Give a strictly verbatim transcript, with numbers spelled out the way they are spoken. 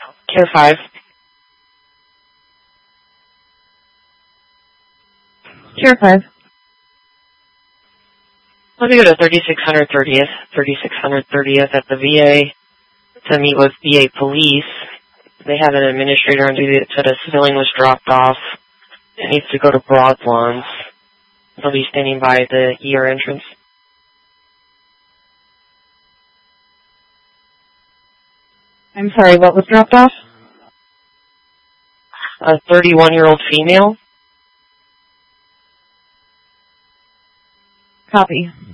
Care five. Care five. Let me go to thirty-six hundred thirtieth, thirty-six hundred thirtieth at the V A to meet with V A police. They have an administrator on duty that said a civilian was dropped off. It needs to go to Broadlawns. They'll be standing by the E R entrance. I'm sorry, what was dropped off? A thirty-one-year-old female. Copy.